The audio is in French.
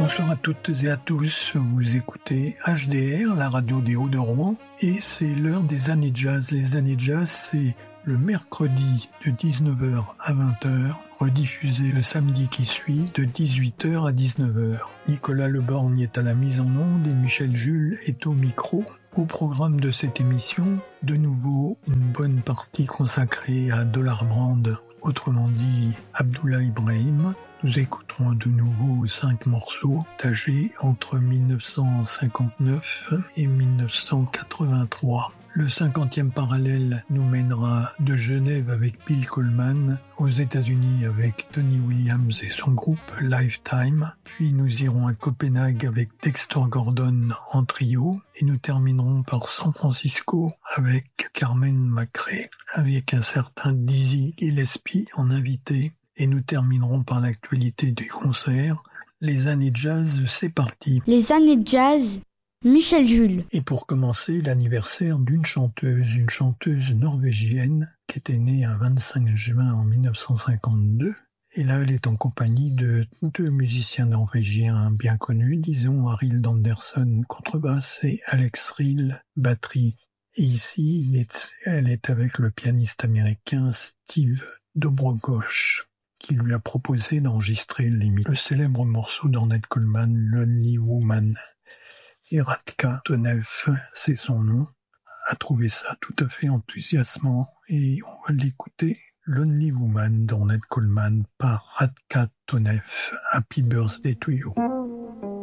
Bonsoir à toutes et à tous, vous écoutez HDR, la radio des Hauts-de-Rouen, et c'est l'heure des années jazz. Les années jazz, c'est le mercredi de 19h à 20h, rediffusé le samedi qui suit de 18h à 19h. Nicolas Leborgne est à la mise en onde et Michel Jules est au micro. Au programme de cette émission, de nouveau une bonne partie consacrée à Dollar Brand, autrement dit Abdullah Ibrahim. Nous écouterons de nouveau 5 morceaux âgés entre 1959 et 1983. Le 50e parallèle nous mènera de Genève avec Bill Coleman, aux États-Unis avec Tony Williams et son groupe Lifetime, puis nous irons à Copenhague avec Dexter Gordon en trio, et nous terminerons par San Francisco avec Carmen McRae, avec un certain Dizzy Gillespie en invité, et nous terminerons par l'actualité du concert. Les années jazz, c'est parti. Les années jazz, Michel Jules. Et pour commencer, l'anniversaire d'une chanteuse norvégienne qui était née un 25 juin en 1952. Et là, elle est en compagnie de deux musiciens norvégiens bien connus, disons Arild Andersen, contrebasse, et Alex Rill, batterie. Et ici, elle est avec le pianiste américain Steve Dobrogosz, qui lui a proposé d'enregistrer le célèbre morceau d'Ornette Coleman, Lonely Woman. Et Radka Tonev, c'est son nom, a trouvé ça tout à fait enthousiasmant, et on va l'écouter, Lonely Woman d'Ornette Coleman par Radka Tonev. Happy Birthday to You.